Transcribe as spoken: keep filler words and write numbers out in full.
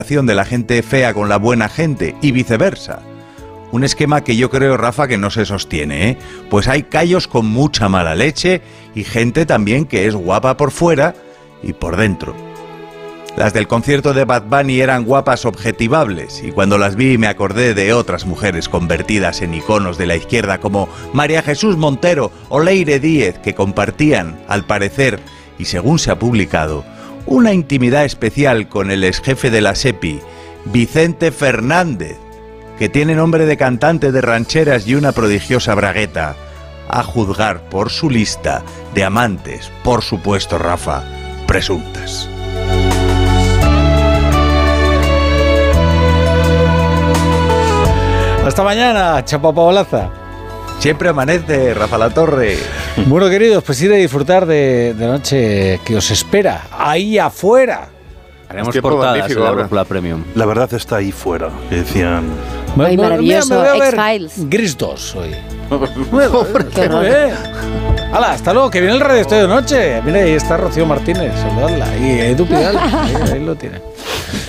de la gente fea con la buena gente y viceversa. Un esquema que yo creo, Rafa, que no se sostiene, ¿eh? Pues hay callos con mucha mala leche y gente también que es guapa por fuera y por dentro. Las del concierto de Bad Bunny eran guapas objetivables y cuando las vi me acordé de otras mujeres convertidas en iconos de la izquierda como María Jesús Montero o Leire Díez, que compartían, al parecer, y según se ha publicado, una intimidad especial con el exjefe de la SEPI, Vicente Fernández, que tiene nombre de cantante de rancheras y una prodigiosa bragueta, a juzgar por su lista de amantes, por supuesto, Rafa, presuntas. Hasta mañana, Chapapabolaza. Siempre amanece, Rafa La Torre. Bueno, queridos, pues ir a disfrutar de, de la noche que os espera, ahí afuera. Haremos portadas en la Brújula Premium. La verdad está ahí fuera, que decían... Ay, maravilloso, X-Files. Gris dos hoy. Qué horror. Hala, hasta luego, que viene el Radio Estadio de Noche. Mira, ahí está Rocío Martínez, saludadla. Y Edu Pidal, ahí, ahí lo tiene.